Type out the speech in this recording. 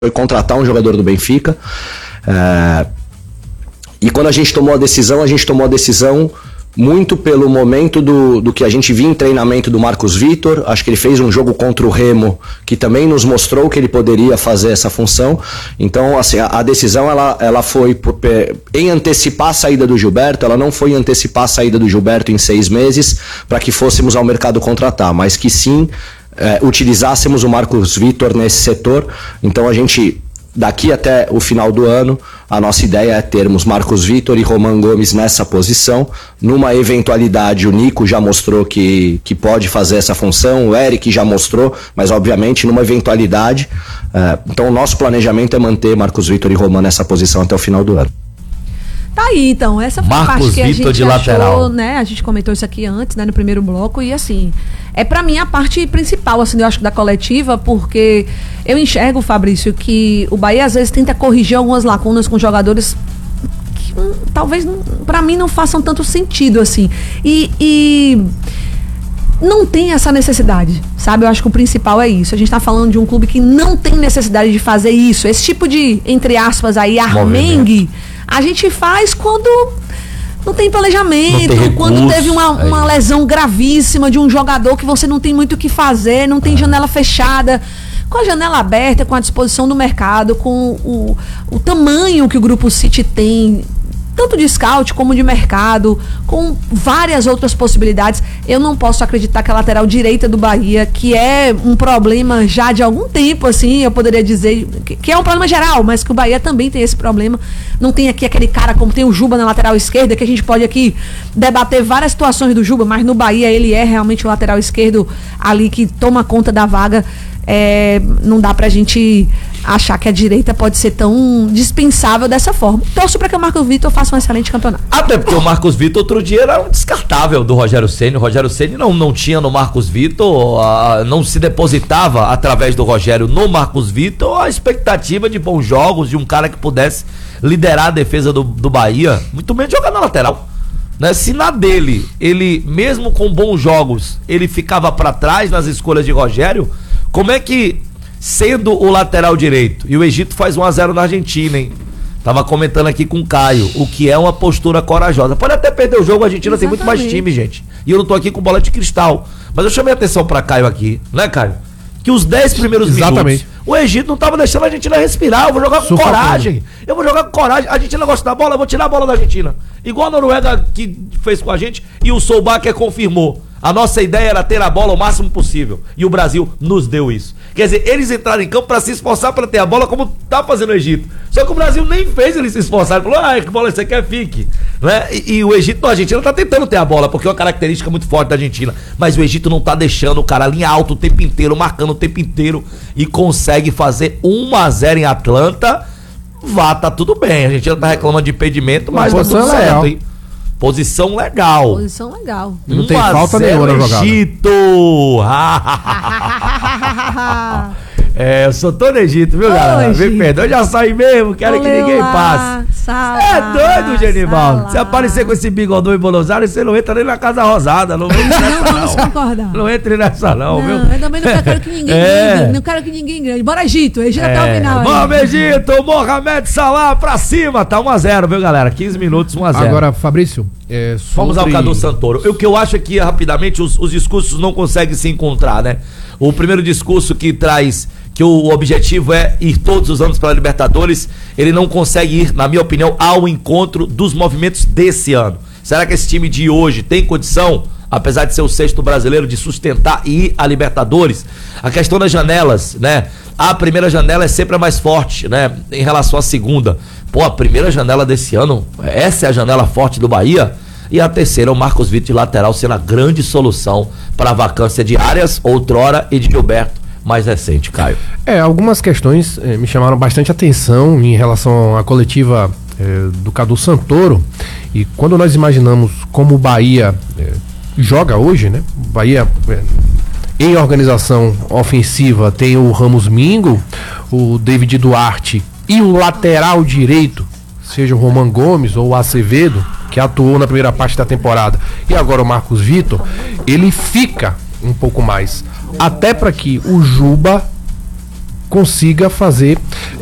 foi contratar um jogador do Benfica. E quando a gente tomou a decisão muito pelo momento do que a gente via em treinamento do Marcos Vitor. Acho que ele fez um jogo contra o Remo que também nos mostrou que ele poderia fazer essa função. Então, assim, a decisão ela foi em antecipar a saída do Gilberto. Ela não foi antecipar a saída do Gilberto em 6 meses para que fôssemos ao mercado contratar, mas que sim utilizássemos o Marcos Vitor nesse setor. Então a gente, daqui até o final do ano, a nossa ideia é termos Marcos Vitor e Roman Gomes nessa posição. Numa eventualidade, o Nico já mostrou que pode fazer essa função, o Eric já mostrou, mas obviamente numa eventualidade. Então o nosso planejamento é manter Marcos Vitor e Roman nessa posição até o final do ano. Tá aí, então, essa foi a parte que a gente de achou, lateral. né? A gente comentou isso aqui antes, né, no primeiro bloco, e assim, é pra mim a parte principal, assim, eu acho, da coletiva, porque eu enxergo, Fabrício, que o Bahia às vezes tenta corrigir algumas lacunas com jogadores que talvez, pra mim, não façam tanto sentido, assim. E não tem essa necessidade, sabe? Eu acho que o principal é isso. A gente tá falando de um clube que não tem necessidade de fazer isso. Esse tipo de, entre aspas, aí, armengue, a gente faz quando não tem planejamento, quando teve uma lesão gravíssima de um jogador que você não tem muito o que fazer, não tem janela fechada. Com a janela aberta, com a disposição do mercado, com o tamanho que o Grupo City tem, tanto de scout como de mercado, com várias outras possibilidades, eu não posso acreditar que a lateral direita do Bahia, que é um problema já de algum tempo, assim, eu poderia dizer que é um problema geral, mas que o Bahia também tem esse problema. Não tem aqui aquele cara como tem o Juba na lateral esquerda, que a gente pode aqui debater várias situações do Juba, mas no Bahia ele é realmente o lateral esquerdo ali que toma conta da vaga. Não dá pra gente achar que a direita pode ser tão dispensável dessa forma. Torço pra que o Marcos Vitor faça um excelente campeonato. Até porque o Marcos Vitor outro dia era um descartável do Rogério Ceni. O Rogério Ceni não tinha no Marcos Vitor, não se depositava através do Rogério no Marcos Vitor a expectativa de bons jogos, de um cara que pudesse liderar a defesa do Bahia, muito menos jogar na lateral, né? Se na dele, ele mesmo com bons jogos, ele ficava pra trás nas escolhas de Rogério, como é que, sendo o lateral direito, e o Egito faz 1-0 na Argentina, hein? Tava comentando aqui com o Caio, o que é uma postura corajosa. Pode até perder o jogo, a Argentina tem muito mais time, gente. E eu não tô aqui com bola de cristal. Mas eu chamei a atenção pra Caio aqui, né, Caio? Que os 10 primeiros minutos, o Egito não tava deixando a Argentina respirar. Eu vou jogar com coragem. Eu vou jogar com coragem. A Argentina gosta da bola, eu vou tirar a bola da Argentina. Igual a Noruega que fez com a gente e o Solbakken confirmou. A nossa ideia era ter a bola o máximo possível. E o Brasil nos deu isso. Quer dizer, eles entraram em campo para se esforçar para ter a bola como tá fazendo o Egito. Só que o Brasil nem fez eles se esforçarem. Falou, que bola você quer, fique. Né? E o Egito, a Argentina tá tentando ter a bola, porque é uma característica muito forte da Argentina. Mas o Egito não tá deixando o cara linha alta o tempo inteiro, marcando o tempo inteiro. E consegue fazer 1-0 em Atlanta. Tá tudo bem. A Argentina tá reclamando de impedimento, mas tá tudo certo, hein? Posição legal. Posição legal. Não tem falta nenhuma na jogada. Egito! Eu sou todo Egito, viu, galera? Me perdoa, eu já saí mesmo, quero que ninguém passe. É doido, Genivaldo. Se aparecer com esse bigodão em Buenos Aires, você não entra nem na Casa Rosada. Não entre nessa, vamos concordar. Não entre nessa, não, viu? Eu também não quero que ninguém ganhe. Não quero que ninguém ganhe. Bora, Egito. Egito até o final. Vamos, Egito. Mohamed Salah pra cima. Tá 1-0, viu, galera? 15 minutos, 1-0. Agora, Fabrício, vamos ao Cadu Santoro. O que eu acho é que, rapidamente, os discursos não conseguem se encontrar, né? O primeiro discurso que traz que o objetivo é ir todos os anos para a Libertadores, ele não consegue ir, na minha opinião, ao encontro dos movimentos desse ano. Será que esse time de hoje tem condição, apesar de ser o 6º brasileiro, de sustentar e ir à Libertadores? A questão das janelas, né? A primeira janela é sempre a mais forte, né? Em relação à segunda. Pô, a primeira janela desse ano, essa é a janela forte do Bahia. E a terceira é o Marcos Vitor de lateral, sendo a grande solução para a vacância de Arias, outrora, e de Gilberto, mais recente, Caio. Algumas questões me chamaram bastante atenção em relação à coletiva do Cadu Santoro. E quando nós imaginamos como o Bahia joga hoje, né? O Bahia, em organização ofensiva, tem o Ramos Mingo, o David Duarte e o lateral direito, seja o Roman Gomes ou o Acevedo, que atuou na primeira parte da temporada, e agora o Marcos Vitor, ele fica um pouco mais. Até para que o Juba consiga fazer